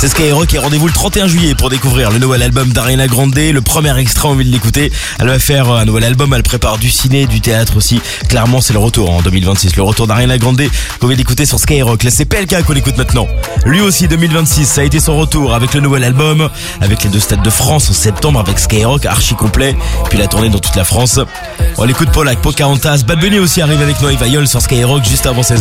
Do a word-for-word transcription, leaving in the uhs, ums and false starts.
C'est Skyrock et rendez-vous le trente et un juillet pour découvrir le nouvel album d'Ariana Grande. Le premier extrait, on vient de l'écouter. Elle va faire un nouvel album, elle prépare du ciné, du théâtre aussi. Clairement, c'est le retour en deux mille vingt-six. Le retour d'Ariana Grande qu'on vient d'écouter sur Skyrock. Là, c'est P L K qu'on écoute maintenant. Lui aussi, deux mille vingt-six, ça a été son retour avec le nouvel album, avec les deux stades de France en septembre, avec Skyrock archi complet. Puis la tournée dans toute la France. On l'écoute Polak, Pocahontas. Bad Bunny aussi arrive avec Noël Vayol sur Skyrock juste avant seize heures.